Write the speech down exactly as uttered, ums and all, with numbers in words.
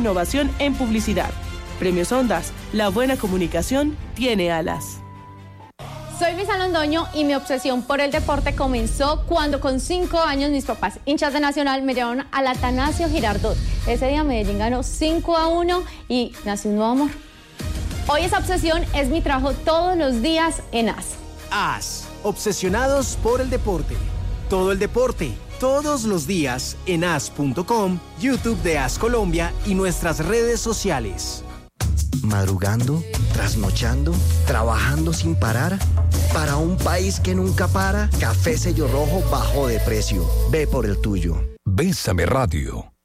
innovación en publicidad. Premios Ondas, la buena comunicación tiene alas. Soy Luisa Londoño y mi obsesión por el deporte comenzó cuando con cinco años mis papás, hinchas de Nacional, me llevaron al Atanasio Girardot. Ese día Medellín ganó cinco a uno y nació un nuevo amor. Hoy esa obsesión es mi trabajo todos los días en A S. A S, obsesionados por el deporte. Todo el deporte, todos los días en A S punto com, YouTube de A S Colombia y nuestras redes sociales. Madrugando, trasnochando, trabajando sin parar. Para un país que nunca para, Café Sello Rojo bajó de precio. Ve por el tuyo. Bésame Radio.